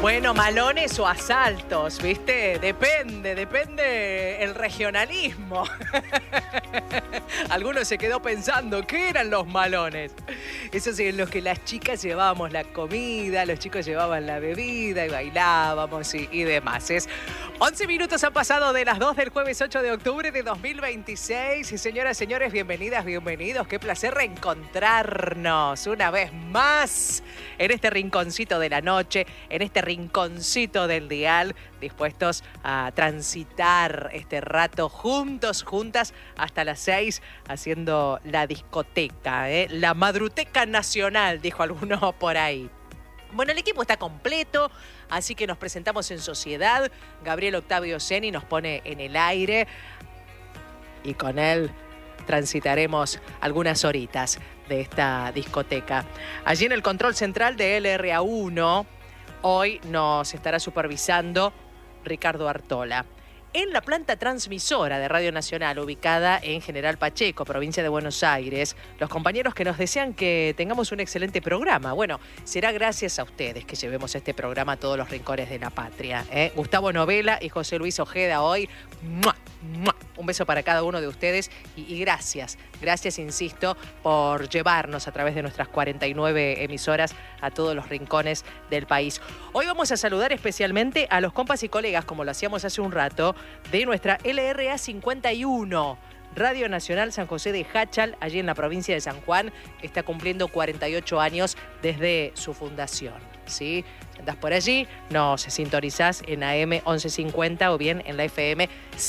Bueno, malones o asaltos, ¿viste? Depende el regionalismo. Algunos se quedó pensando, ¿qué eran los malones? Esos en los que las chicas llevábamos la comida, los chicos llevaban la bebida y bailábamos y demás. 11 minutos han pasado de las 2 del jueves 8 de octubre de 2026. Y señoras, señores, bienvenidas, bienvenidos. Qué placer reencontrarnos una vez más en este rinconcito de la noche, en este rinconcito del dial, dispuestos a transitar este rato juntos, juntas, hasta las 6, haciendo la discoteca, la madruteca nacional, dijo alguno por ahí. Bueno, el equipo está completo, así que nos presentamos en sociedad. Gabriel Octavio Ceni nos pone en el aire y con él transitaremos algunas horitas de esta discoteca. Allí en el control central de LRA1, hoy nos estará supervisando Ricardo Artola. En la planta transmisora de Radio Nacional, ubicada en General Pacheco, provincia de Buenos Aires, los compañeros que nos desean que tengamos un excelente programa. Bueno, será gracias a ustedes que llevemos este programa a todos los rincones de la patria. Gustavo Novela y José Luis Ojeda hoy. ¡Mua! ¡Mua! Un beso para cada uno de ustedes y gracias, insisto, por llevarnos a través de nuestras 49 emisoras a todos los rincones del país. Hoy vamos a saludar especialmente a los compas y colegas, como lo hacíamos hace un rato, de nuestra LRA 51, Radio Nacional San José de Jáchal, allí en la provincia de San Juan, que está cumpliendo 48 años desde su fundación, ¿sí? Si andás por allí, nos sintonizás en AM 1150 o bien en la FM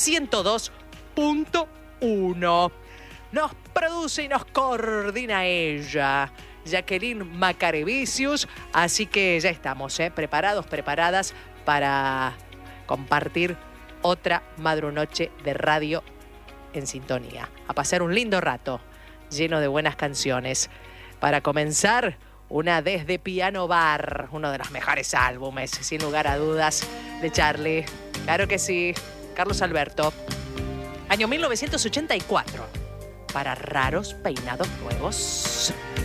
102.1. Nos produce y nos coordina ella, Jacqueline Macarevicius, así que ya estamos, preparados, preparadas para compartir otra madrunoche de radio en sintonía. A pasar un lindo rato, lleno de buenas canciones. Para comenzar, una Desde Piano Bar, uno de los mejores álbumes, sin lugar a dudas, de Charlie. Claro que sí, Carlos Alberto. Año 1984, para Raros Peinados Nuevos.